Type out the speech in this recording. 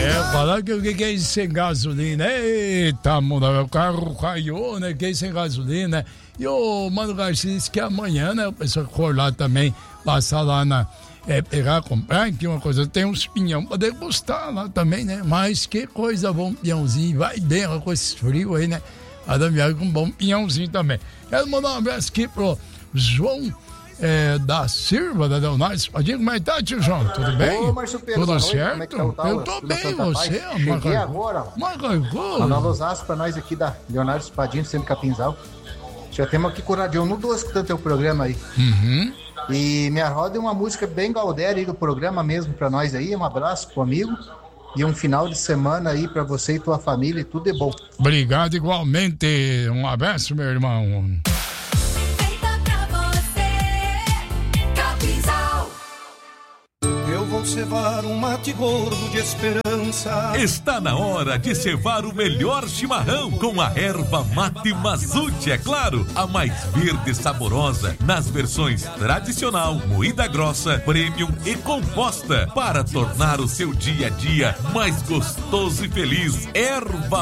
Falar que eu fiquei sem gasolina. Eita, mano, meu carro caiu, né? Fiquei sem gasolina. E o Mano Garcia disse que amanhã, né? O pessoal que for lá também, passar lá na... pegar, comprar aqui uma coisa, tem uns pinhão pra degustar lá também, né? Mas que coisa bom, pinhãozinho, vai bem com esse frio aí, né? A da viagem com um bom pinhãozinho também. Quero mandar um abraço aqui pro João da Silva, da Leonardo. Como é que tá, tio João? Tudo bem? Ô, Márcio Pedro, tudo certo? certo? Como é que tá o tal? Eu tô bem, você? Cheguei agora. Marcou. Mandar um Osasco pra nós aqui da Leonardo Espadinho, Centro Capinzal. Já temos aqui com o Radião, não tô escutando teu programa aí. Uhum. E me roda uma música bem gaudéria aí do programa mesmo pra nós aí. Um abraço pro amigo. E um final de semana aí pra você e tua família, e tudo é bom. Obrigado igualmente. Um abraço, meu irmão. Vou cevar um mate gordo de esperança. Está na hora de cevar o melhor chimarrão com a erva mate Mazute, é claro, a mais verde e saborosa nas versões tradicional, moída grossa, premium e composta para tornar o seu dia a dia mais gostoso e feliz. Erva